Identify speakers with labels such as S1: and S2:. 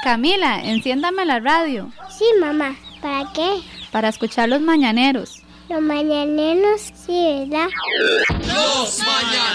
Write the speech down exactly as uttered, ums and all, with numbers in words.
S1: Camila, enciéndame la radio.
S2: Sí, mamá. ¿Para qué?
S1: Para escuchar los mañaneros.
S2: Los mañaneros, sí, ¿verdad?
S3: Los mañaneros.